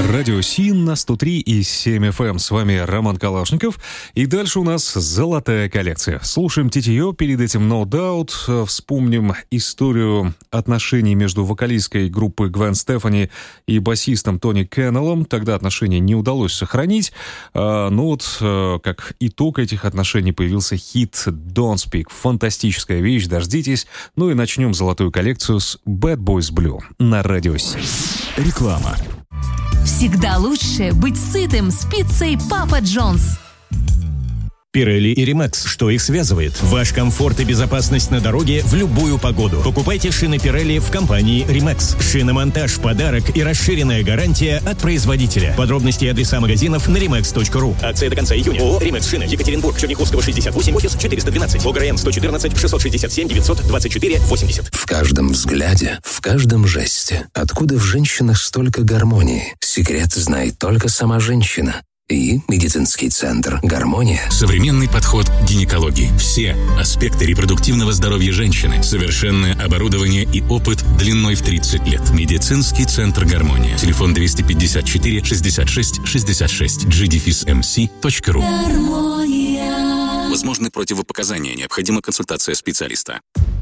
Радио Син на 103,7 FM. С вами Роман Калашников. И дальше у нас золотая коллекция. Слушаем Титио, перед этим No Doubt. Вспомним историю отношений между вокалисткой группы Гвен Стефани и басистом Тони Кеннеллом. Тогда отношения не удалось сохранить. Но вот как итог этих отношений появился хит Don't Speak. Фантастическая вещь, дождитесь. Ну и начнем золотую коллекцию с Bad Boys Blue на Радио Син. Реклама. Всегда лучше быть сытым с пиццей Папа Джонс. Pirelli и Rimax. Что их связывает? Ваш комфорт и безопасность на дороге в любую погоду. Покупайте шины Pirelli в компании Rimax. Шиномонтаж в подарок и расширенная гарантия от производителя. Подробности и адреса магазинов на rimax.ru. Акция до конца июня. ООО «Rimax Шины». Екатеринбург, Черняховского, 68, офис 412. ОГРН 114 667 924 80. В каждом взгляде, в каждом жесте. Откуда в женщинах столько гармонии? Секрет знает только сама женщина. И медицинский центр «Гармония». Современный подход к гинекологии. Все аспекты репродуктивного здоровья женщины. Совершенное оборудование и опыт длиной в 30 лет. Медицинский центр «Гармония». Телефон 254 66 66. gdefismc.ru. Гармония. Возможны противопоказания. Необходима консультация специалиста.